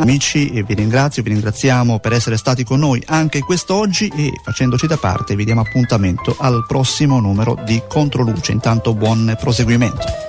Amici, vi ringraziamo per essere stati con noi anche quest'oggi e facendoci da parte vi diamo appuntamento al prossimo numero di Controluce. Intanto buon proseguimento.